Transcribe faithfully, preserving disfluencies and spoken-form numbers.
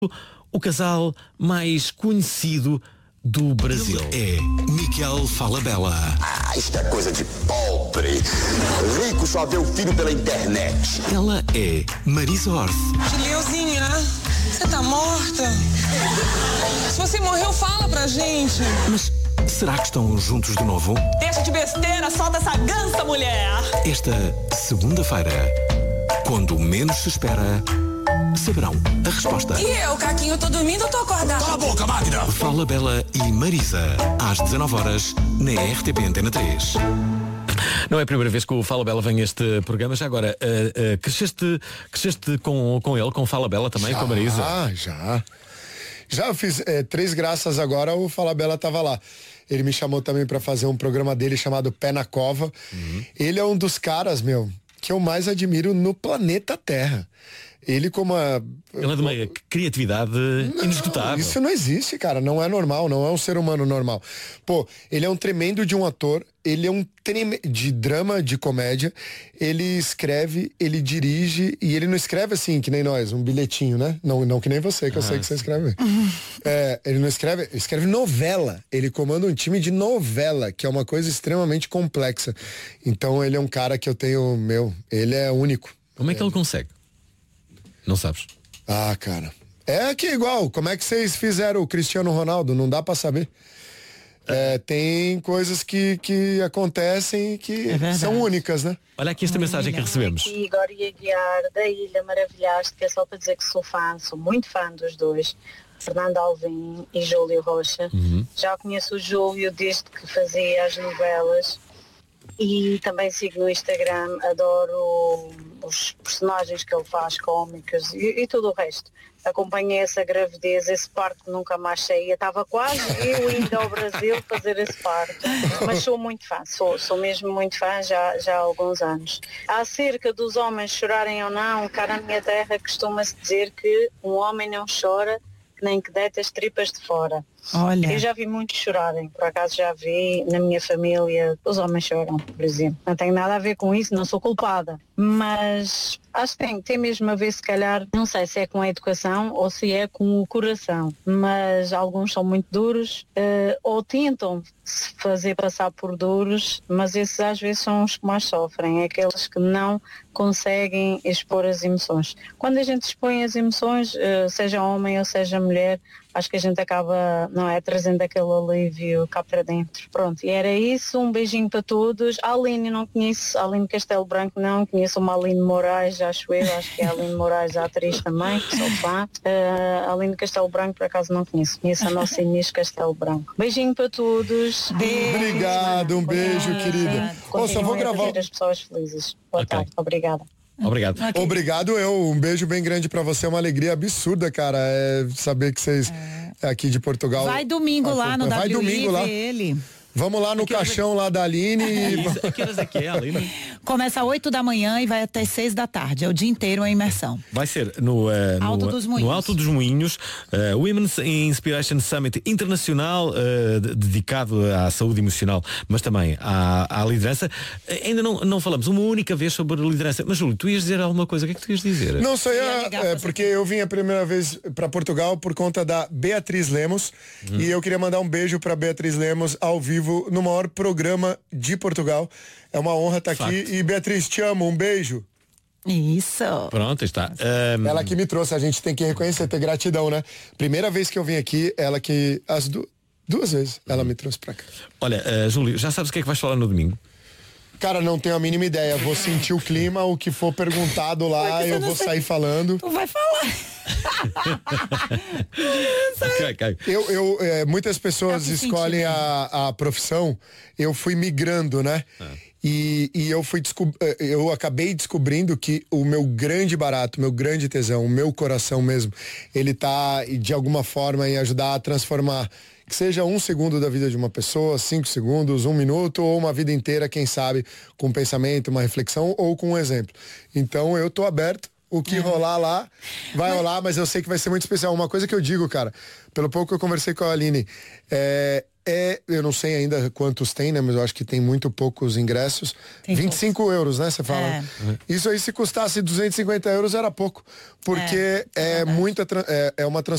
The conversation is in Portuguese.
o casal mais conhecido do Brasil. Ele é Miquel Falabella. Ah, isto é coisa de pobre. Rico só vê o filho pela internet. Ela é Marisa Hort. Julieuzinha, você tá morta? Se você morreu, fala pra gente. Mas será que estão juntos de novo? Deixa de besteira, solta essa gança, mulher. Esta segunda-feira, quando menos se espera, saberão a resposta. E eu, Caquinho, tô dormindo ou tô acordada? Cala a boca, máquina! Falabella e Marisa, às dezanove horas, na R T P Antena três. Não é a primeira vez que o Falabella vem a este programa. Já agora, uh, uh, cresceste, cresceste com, com ele, com o Falabella também, já, com a Marisa? Ah, já. Já eu fiz é, três graças agora, o Falabella tava lá. Ele me chamou também pra fazer um programa dele chamado Pé na Cova. Uhum. Ele é um dos caras, meu, que eu mais admiro no planeta Terra. Ele como a... Ele é de uma criatividade não, inesgotável. Isso não existe, cara. Não é normal, não é um ser humano normal. Pô, ele é um tremendo de um ator, ele é um trem... de drama, de comédia. Ele escreve, ele dirige, e ele não escreve assim, que nem nós, um bilhetinho, né? Não, não que nem você, que ah, eu sei que você escreve. É, ele não escreve, ele escreve novela. Ele comanda um time de novela, que é uma coisa extremamente complexa. Então ele é um cara que eu tenho, meu, ele é único. Como é que ele consegue? Não sabes? Ah, cara. É que igual, como é que vocês fizeram o Cristiano Ronaldo? Não dá pra saber. É, tem coisas que, que acontecem que é são únicas, né? Olha aqui esta mensagem que recebemos. Aqui, Igor Aguiar, da Ilha, maravilhaste, que é só para dizer que sou fã, sou muito fã dos dois. Fernando Alvim e Júlio Rocha. Uhum. Já conheço o Júlio desde que fazia as novelas. E também sigo no Instagram, adoro os personagens que ele faz, cómicos e, e tudo o resto. Acompanhei essa gravidez, esse parto que nunca mais saía, estava quase eu indo ao Brasil fazer esse parto, mas sou muito fã, sou, sou mesmo muito fã já, já há alguns anos. Acerca dos homens chorarem ou não, cá na minha terra costuma-se dizer que um homem não chora nem que deita as tripas de fora. Olha. Eu já vi muitos chorarem, por acaso já vi na minha família, os homens choram, por exemplo. Não tenho nada a ver com isso, não sou culpada. Mas acho que tem, tem mesmo a ver, se calhar, não sei se é com a educação ou se é com o coração. Mas alguns são muito duros, uh, ou tentam se fazer passar por duros, mas esses às vezes são os que mais sofrem, é aqueles que não conseguem expor as emoções. Quando a gente expõe as emoções, uh, seja homem ou seja mulher, acho que a gente acaba, não é, trazendo aquele alívio cá para dentro. Pronto, e era isso, um beijinho para todos. A Aline não conheço, a Aline Castelo Branco não, conheço uma Aline Moraes, acho eu, acho que é a Aline Moraes, a atriz também, que sou fã. Uh, a Aline Castelo Branco, por acaso, não conheço, conheço a nossa Inês Castelo Branco. Beijinho para todos. Beijo. Obrigado, um beijo, querida. Ô, só vou gravar. As pessoas felizes. Boa okay. tarde, obrigada. Obrigado. Okay. Obrigado eu, um beijo bem grande pra você, é uma alegria absurda, cara, é saber que vocês é. aqui de Portugal. Vai domingo ah, lá no Vai W I, domingo lá. Ele. Vamos lá no que caixão lá da Aline. E... Que horas é que é, Aline? Começa às oito da manhã e vai até seis da tarde. É o dia inteiro a imersão. Vai ser no, uh, Alto no, dos Moinhos. no Alto dos Moinhos, uh, Women's Inspiration Summit Internacional, uh, dedicado à saúde emocional, mas também à, à liderança. Uh, ainda não, não falamos uma única vez sobre liderança. Mas, Júlio, tu ias dizer alguma coisa? O que é que tu ias dizer? Não, só ia, é, porque eu vim a primeira vez para Portugal por conta da Beatriz Lemos. Hum. E eu queria mandar um beijo para Beatriz Lemos ao vivo no maior programa de Portugal. É uma honra estar tá aqui. E Beatriz, te amo, um beijo. Isso. Pronto, está. Um... Ela que me trouxe, a gente tem que reconhecer, ter gratidão, né? Primeira vez que eu vim aqui, ela que. As du... duas vezes ela me trouxe pra cá. Olha, uh, Júlio, já sabes o que é que vais falar no domingo? Cara, não tenho a mínima ideia. Vou sentir o clima, o que for perguntado lá, eu vou sei. sair falando. Tu vai falar. okay, okay. Eu, eu, é, muitas pessoas escolhem a, a profissão. Eu fui migrando, né? Ah. E, e eu fui descob... eu acabei descobrindo que o meu grande barato, meu grande tesão, o meu coração mesmo, ele tá de alguma forma em ajudar a transformar, que seja um segundo da vida de uma pessoa, cinco segundos, um minuto ou uma vida inteira, quem sabe, com um pensamento, uma reflexão ou com um exemplo. Então eu tô aberto. O que é. rolar lá, vai mas... rolar, mas eu sei que vai ser muito especial. Uma coisa que eu digo, cara, pelo pouco que eu conversei com a Aline, é, é, eu não sei ainda quantos tem, né? Mas eu acho que tem muito poucos ingressos. Tem vinte e cinco poucos. euros, né? Você fala. É. Isso aí, se custasse duzentos e cinquenta euros, era pouco. Porque é, é, é muita, é, é uma